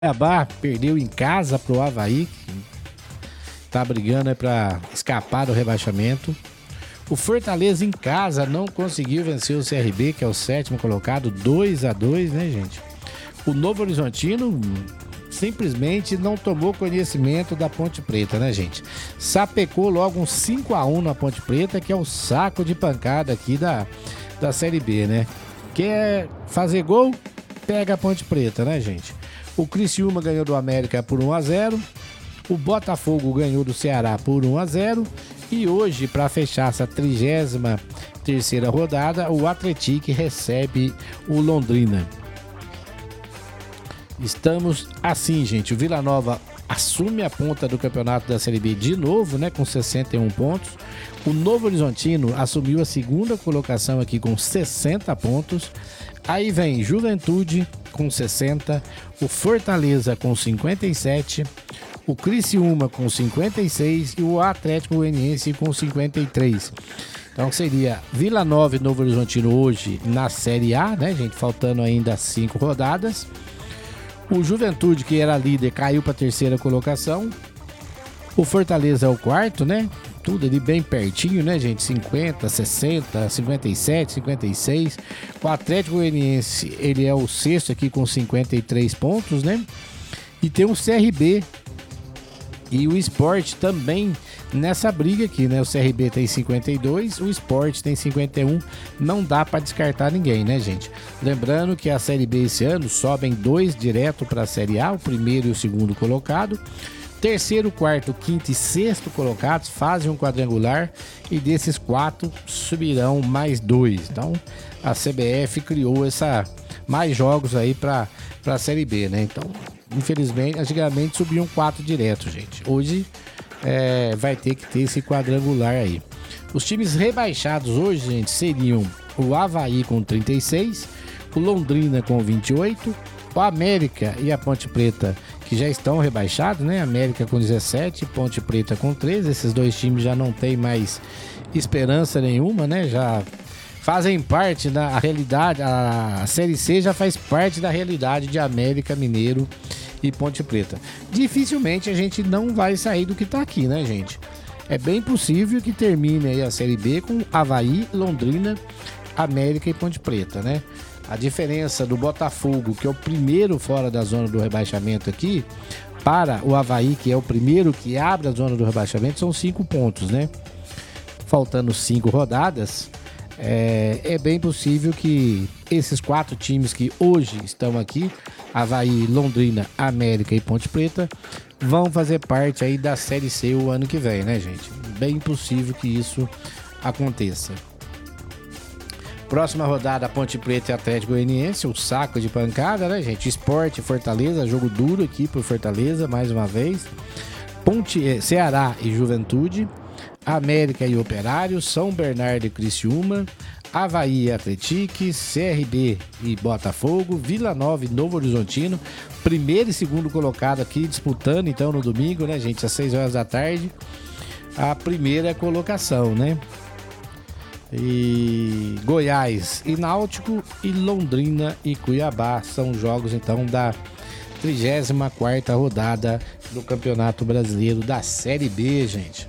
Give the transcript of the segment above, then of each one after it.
Cuiabá perdeu em casa pro Avaí, que tá brigando para escapar do rebaixamento. O Fortaleza em casa não conseguiu vencer o CRB, que é o 7º colocado, 2-2, né, gente? O Novo Horizontino simplesmente não tomou conhecimento da Ponte Preta, né, gente? Sapecou logo um 5-1 na Ponte Preta, que é o saco de pancada aqui da Série B, né? Quer fazer gol? Pega a Ponte Preta, né, gente? O Criciúma ganhou do América por 1-0. O Botafogo ganhou do Ceará por 1-0. E hoje, para fechar essa 33ª rodada, o Atlético recebe o Londrina. Estamos assim, gente. O Vila Nova assume a ponta do campeonato da Série B de novo, né, com 61 pontos. O Novo Horizontino assumiu a 2ª colocação aqui com 60 pontos. Aí vem Juventude com 60, o Fortaleza com 57, o Criciúma com 56 e o Atlético Goianiense com 53. Então seria Vila Nova e Novo Horizontino hoje na Série A, né, gente? Faltando ainda 5 rodadas. O Juventude, que era líder, caiu para a 3ª colocação. O Fortaleza é o 4º, né? Tudo ali bem pertinho, né, gente? 50, 60, 57, 56. O Atlético Goianiense, ele é o 6º aqui com 53 pontos, né? E tem o CRB e o Sport também nessa briga aqui, né? O CRB tem 52, o Sport tem 51. Não dá para descartar ninguém, né, gente? Lembrando que a Série B esse ano sobem 2 direto para a Série A, o 1º e o 2º colocado. 3º, 4º, 5º e 6º colocados fazem um quadrangular e desses 4 subirão mais 2. Então a CBF criou mais jogos aí para a Série B, né? Então, infelizmente, antigamente subiam 4 direto, gente. Hoje vai ter que ter esse quadrangular aí. Os times rebaixados hoje, gente, seriam o Avaí com 36, o Londrina com 28, o América e a Ponte Preta, que já estão rebaixados, né? América com 17, Ponte Preta com 13. Esses dois times já não tem mais esperança nenhuma, né? Já fazem parte da realidade, a Série C já faz parte da realidade de América, Mineiro e Ponte Preta. Dificilmente a gente não vai sair do que tá aqui, né, gente? É bem possível que termine aí a Série B com Avaí, Londrina, América e Ponte Preta, né? A diferença do Botafogo, que é o primeiro fora da zona do rebaixamento aqui, para o Avaí, que é o primeiro que abre a zona do rebaixamento, são 5 pontos, né? Faltando 5 rodadas, é bem possível que esses 4 times que hoje estão aqui, Avaí, Londrina, América e Ponte Preta, vão fazer parte aí da Série C o ano que vem, né, gente? Bem possível que isso aconteça. Próxima rodada, Ponte Preta e Atlético Goianiense, o saco de pancada, né, gente? Sport e Fortaleza, jogo duro aqui pro Fortaleza, mais uma vez. Ceará e Juventude, América e Operário, São Bernardo e Criciúma, Avaí e Atlético, CRB e Botafogo, Vila Nova e Novo Horizontino, 1º e 2º colocado aqui disputando, então, no domingo, né, gente? Às 6 horas da tarde, a 1ª colocação, né? E Goiás e Náutico e Londrina e Cuiabá são jogos então da 34ª rodada do Campeonato Brasileiro da Série B, gente.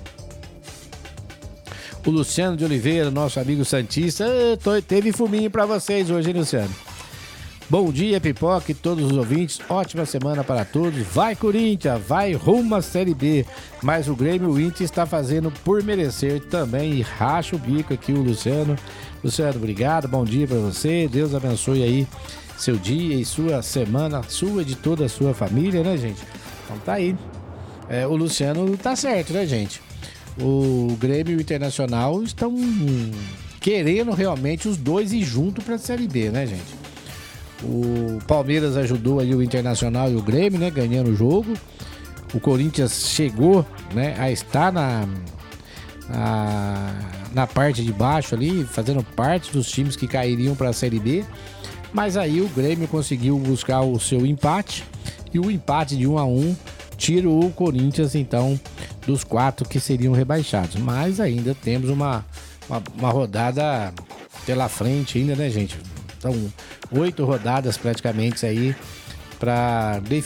O Luciano de Oliveira, nosso amigo santista, teve fuminho pra vocês hoje, hein, Luciano? Bom dia, Pipoca e todos os ouvintes. Ótima semana para todos. Vai, Corinthians, vai rumo à Série B. Mas o Grêmio o Inter está fazendo por merecer também. E racha o bico aqui o Luciano. Luciano, obrigado. Bom dia para você. Deus abençoe aí seu dia e sua semana, sua e de toda a sua família, né, gente? Então tá aí. O Luciano tá certo, né, gente? O Grêmio e o Internacional estão querendo realmente os dois ir junto para a Série B, né, gente? O Palmeiras ajudou aí o Internacional e o Grêmio, né, ganhando o jogo. O Corinthians chegou, né, a estar na parte de baixo ali, fazendo parte dos times que cairiam para a Série B. Mas aí o Grêmio conseguiu buscar o seu empate e o empate de 1-1 tirou o Corinthians então dos 4 que seriam rebaixados. Mas ainda temos uma rodada pela frente ainda, né, gente? Então 8 rodadas praticamente aí para